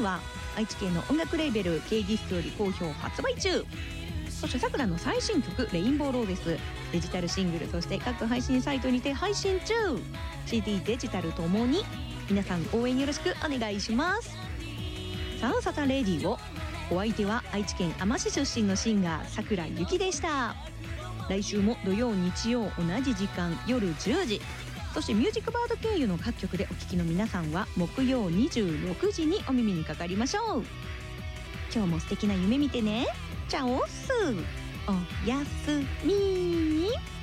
CD は愛知県の音楽レーベル K ディスクより好評発売中。そしてさくらの最新曲レインボーローデス、デジタルシングル、そして各配信サイトにて配信中。 CD デジタルともに皆さん応援よろしくお願いします。さあサタレディオ、お相手は愛知県あま市出身のシンガーさくらゆきでした。来週も土曜日曜同じ時間夜10時、そしてミュージックバード経由の各局でお聴きの皆さんは木曜26時にお耳にかかりましょう。今日も素敵な夢見てね。チャオス、おやすみ。